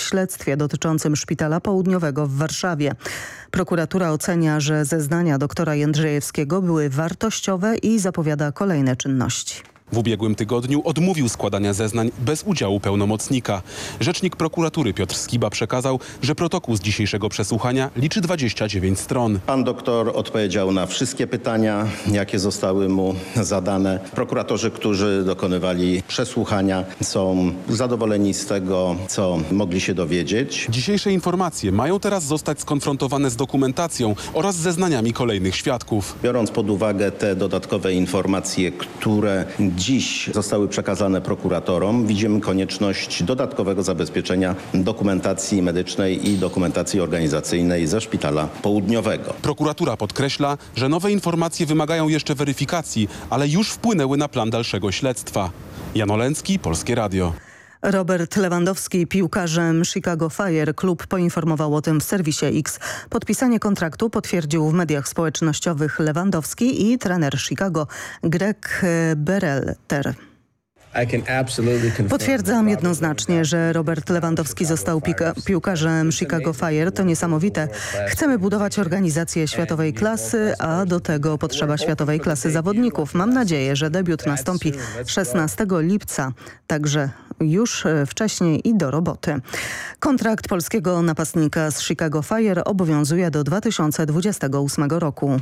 śledztwie dotyczącym Szpitala Południowego w Warszawie. Prokuratura ocenia, że zeznania doktora Jędrzejewskiego były wartościowe i zapowiada kolejne czynności. W ubiegłym tygodniu odmówił składania zeznań bez udziału pełnomocnika. Rzecznik prokuratury Piotr Skiba przekazał, że protokół z dzisiejszego przesłuchania liczy 29 stron. Pan doktor odpowiedział na wszystkie pytania, jakie zostały mu zadane. Prokuratorzy, którzy dokonywali przesłuchania, są zadowoleni z tego, co mogli się dowiedzieć. Dzisiejsze informacje mają teraz zostać skonfrontowane z dokumentacją oraz zeznaniami kolejnych świadków. Biorąc pod uwagę te dodatkowe informacje, które dziś zostały przekazane prokuratorom, widzimy konieczność dodatkowego zabezpieczenia dokumentacji medycznej i dokumentacji organizacyjnej ze Szpitala Południowego. Prokuratura podkreśla, że nowe informacje wymagają jeszcze weryfikacji, ale już wpłynęły na plan dalszego śledztwa. Jan Olęcki, Polskie Radio. Robert Lewandowski piłkarzem Chicago Fire. Klub poinformował o tym w serwisie X. Podpisanie kontraktu potwierdził w mediach społecznościowych Lewandowski i trener Chicago Greg Berhalter. Potwierdzam jednoznacznie, że Robert Lewandowski został piłkarzem Chicago Fire. To niesamowite. Chcemy budować organizację światowej klasy, a do tego potrzeba światowej klasy zawodników. Mam nadzieję, że debiut nastąpi 16 lipca, także już wcześniej i do roboty. Kontrakt polskiego napastnika z Chicago Fire obowiązuje do 2028 roku.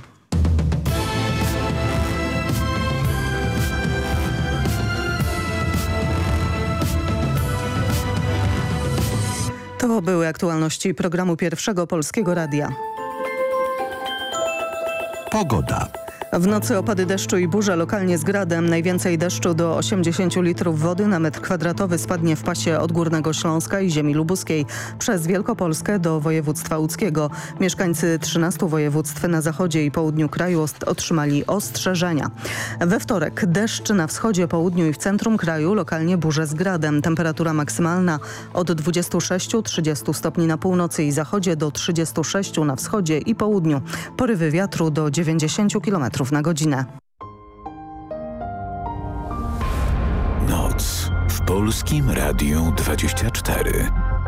To były aktualności programu Pierwszego Polskiego Radia. Pogoda. W nocy opady deszczu i burze, lokalnie z gradem. Najwięcej deszczu do 80 litrów wody na metr kwadratowy spadnie w pasie od Górnego Śląska i ziemi lubuskiej przez Wielkopolskę do województwa łódzkiego. Mieszkańcy 13 województw na zachodzie i południu kraju otrzymali ostrzeżenia. We wtorek deszcz na wschodzie, południu i w centrum kraju, lokalnie burze z gradem. Temperatura maksymalna od 26-30 stopni na północy i zachodzie do 36 na wschodzie i południu. Porywy wiatru do 90 km na godzinę. Noc w Polskim Radiu 24.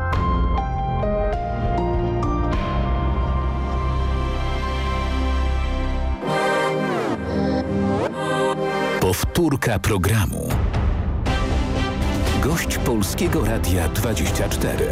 Powtórka programu. Gość Polskiego Radia 24.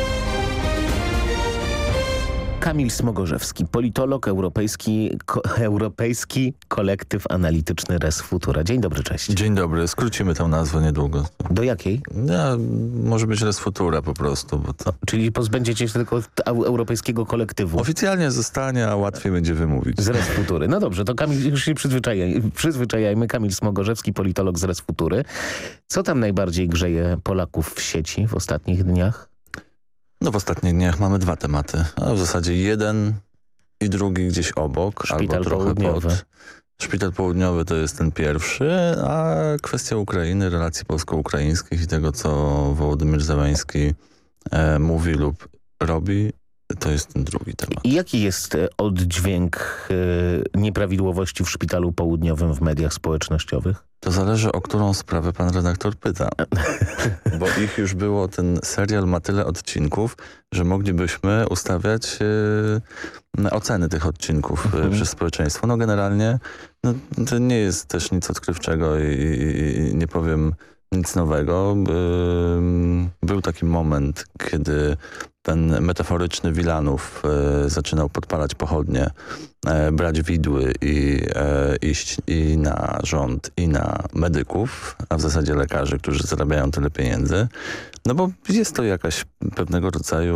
Kamil Smogorzewski, politolog, europejski kolektyw analityczny Res Futura. Dzień dobry, cześć. Dzień dobry, skrócimy tę nazwę niedługo. Do jakiej? Może być Res Futura po prostu. Bo to... Czyli pozbędziecie się tylko europejskiego kolektywu. Oficjalnie zostanie, a łatwiej będzie wymówić. Z Res Futury. No dobrze, to Kamil, już się przyzwyczajajmy. Kamil Smogorzewski, politolog z Res Futury. Co tam najbardziej grzeje Polaków w sieci w ostatnich dniach? No w ostatnich dniach mamy dwa tematy, a w zasadzie jeden i drugi gdzieś obok. Szpital albo trochę Południowy. Szpital Południowy to jest ten pierwszy, a kwestia Ukrainy, relacji polsko-ukraińskich i tego, co Wołodymyr Zełański mówi lub robi, to jest ten drugi temat. I jaki jest oddźwięk nieprawidłowości w Szpitalu Południowym w mediach społecznościowych? To zależy, o którą sprawę pan redaktor pyta. Bo ich już było, ten serial ma tyle odcinków, że moglibyśmy ustawiać oceny tych odcinków przez społeczeństwo. No generalnie to nie jest też nic odkrywczego i nie powiem nic nowego. Był taki moment, kiedy ten metaforyczny Wilanów zaczynał podpalać pochodnie, brać widły i iść i na rząd, i na medyków, a w zasadzie lekarzy, którzy zarabiają tyle pieniędzy. No bo jest to jakaś pewnego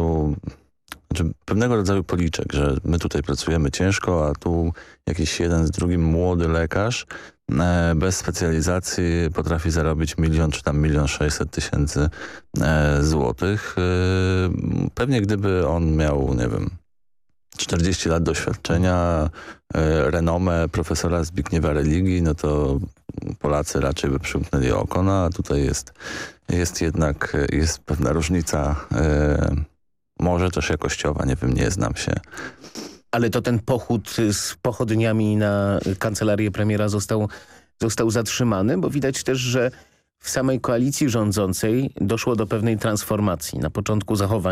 rodzaju policzek, że my tutaj pracujemy ciężko, a tu jakiś jeden z drugim młody lekarz bez specjalizacji potrafi zarobić 1 000 000 czy tam 1 600 000 złotych. Pewnie gdyby on miał, nie wiem, 40 lat doświadczenia, renomę profesora Zbigniewa Religii, no to Polacy raczej by przymknęli oko, no a tutaj jest jednak pewna różnica, może też jakościowa, nie wiem, nie znam się. Ale to ten pochód z pochodniami na kancelarię premiera został zatrzymany, bo widać też, że w samej koalicji rządzącej doszło do pewnej transformacji. Na początku zachowań